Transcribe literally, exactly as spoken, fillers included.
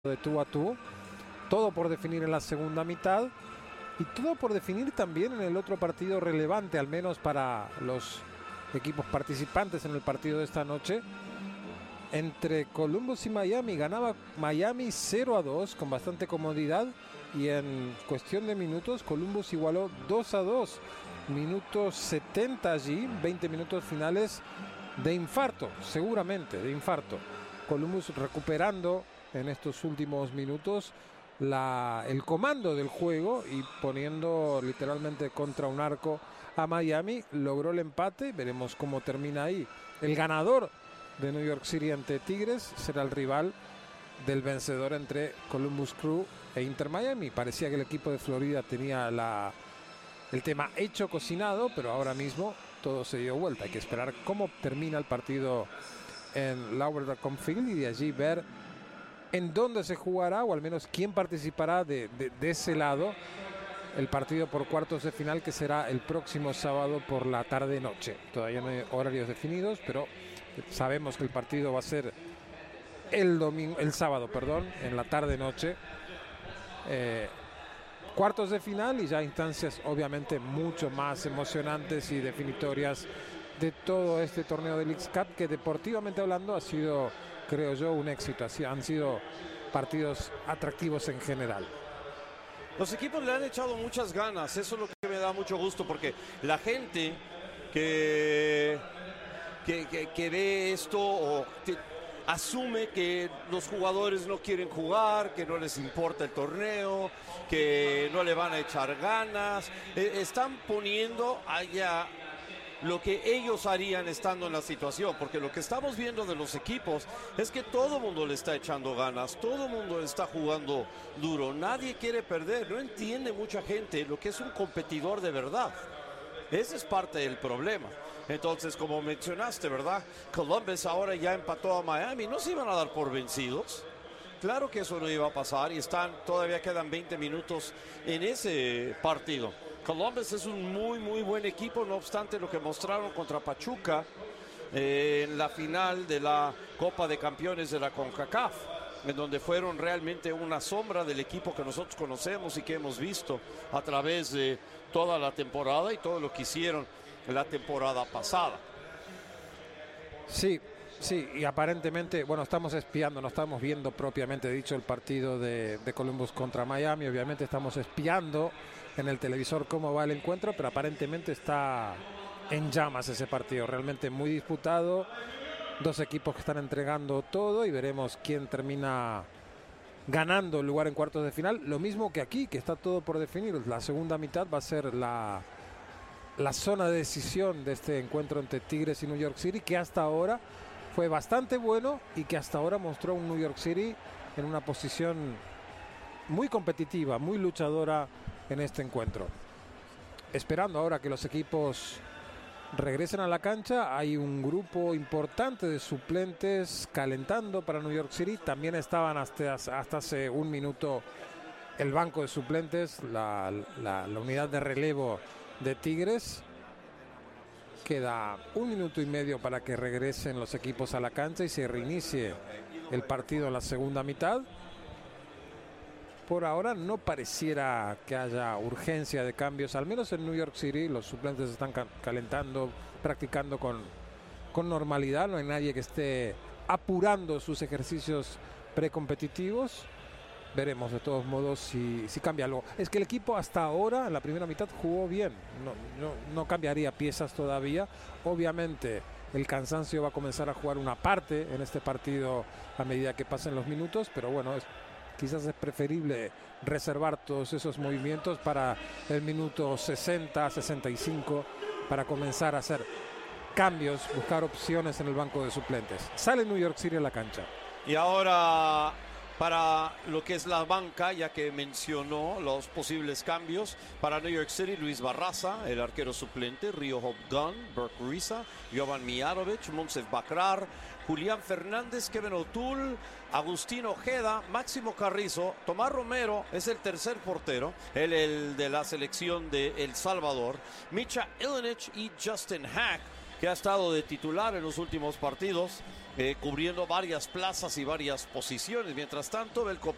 de tú a tú, todo por definir en la segunda mitad y todo por definir también en el otro partido relevante, al menos para los equipos participantes en el partido de esta noche. Entre Columbus y Miami, ganaba Miami cero a dos con bastante comodidad y en cuestión de minutos Columbus igualó dos a dos, minutos setenta allí, veinte minutos finales de infarto, seguramente de infarto. Columbus recuperando en estos últimos minutos la, el comando del juego y poniendo literalmente contra un arco a Miami. Logró el empate, veremos cómo termina ahí. El ganador de New York City ante Tigres será el rival del vencedor entre Columbus Crew e Inter Miami. Parecía que el equipo de Florida tenía la, el tema hecho, cocinado, pero ahora mismo todo se dio vuelta. Hay que esperar cómo termina el partido en Lauer.com Field y de allí ver en dónde se jugará, o al menos quién participará de, de, de ese lado, el partido por cuartos de final, que será el próximo sábado por la tarde-noche. Todavía no hay horarios definidos, pero sabemos que el partido va a ser el domingo, el sábado, perdón, en la tarde-noche. Eh, cuartos de final y ya instancias obviamente mucho más emocionantes y definitorias de todo este torneo de Leagues Cup, que deportivamente hablando ha sido, creo yo, un éxito. Así han sido partidos atractivos en general. Los equipos le han echado muchas ganas, eso es lo que me da mucho gusto, porque la gente que, que, que, que ve esto o que asume que los jugadores no quieren jugar, que no les importa el torneo, que no le van a echar ganas, eh, están poniendo allá lo que ellos harían estando en la situación, porque lo que estamos viendo de los equipos es que todo el mundo le está echando ganas, todo el mundo está jugando duro, nadie quiere perder, no entiende mucha gente lo que es un competidor de verdad. Ese es parte del problema. Entonces, como mencionaste, ¿verdad? Columbus ahora ya empató a Miami, no se iban a dar por vencidos. Claro que eso no iba a pasar y están, todavía quedan veinte minutos en ese partido. Columbus es un muy muy buen equipo, no obstante lo que mostraron contra Pachuca eh, en la final de la Copa de Campeones de la CONCACAF, en donde fueron realmente una sombra del equipo que nosotros conocemos y que hemos visto a través de toda la temporada y todo lo que hicieron la temporada pasada. Sí, sí, y aparentemente, bueno, estamos espiando, no estamos viendo propiamente dicho el partido de, de Columbus contra Miami, obviamente estamos espiando en el televisor cómo va el encuentro, pero aparentemente está en llamas ese partido, realmente muy disputado, dos equipos que están entregando todo y veremos quién termina ganando el lugar en cuartos de final. Lo mismo que aquí, que está todo por definir. La segunda mitad va a ser la, la zona de decisión de este encuentro entre Tigres y New York City, que hasta ahora fue bastante bueno y que hasta ahora mostró un New York City en una posición muy competitiva, muy luchadora en este encuentro. Esperando ahora que los equipos regresen a la cancha, hay un grupo importante de suplentes calentando para New York City. También estaban hasta, hasta hace un minuto el banco de suplentes, la, la, la unidad de relevo de Tigres. Queda un minuto y medio para que regresen los equipos a la cancha y se reinicie el partido en la segunda mitad. Por ahora no pareciera que haya urgencia de cambios, al menos en New York City. Los suplentes están ca calentando, practicando con, con normalidad. No hay nadie que esté apurando sus ejercicios precompetitivos. Veremos de todos modos si, si cambia algo. Es que el equipo hasta ahora, en la primera mitad, jugó bien. No, no, no cambiaría piezas todavía. Obviamente el cansancio va a comenzar a jugar una parte en este partido a medida que pasen los minutos, pero bueno, es quizás es preferible reservar todos esos movimientos para el minuto sesenta, sesenta y cinco, para comenzar a hacer cambios, buscar opciones en el banco de suplentes. Sale New York City a la cancha. Y ahora, para lo que es la banca, ya que mencionó los posibles cambios, para New York City, Luis Barraza, el arquero suplente, Rio Hopgun, Burke Risa, Jovan Mijatovic, Monsef Bakrar, Julián Fernández, Kevin O'Toole, Agustín Ojeda, Máximo Carrizo, Tomás Romero es el tercer portero, él el de la selección de El Salvador, Micha Ilinic y Justin Hack, que ha estado de titular en los últimos partidos, eh, cubriendo varias plazas y varias posiciones. Mientras tanto, Belko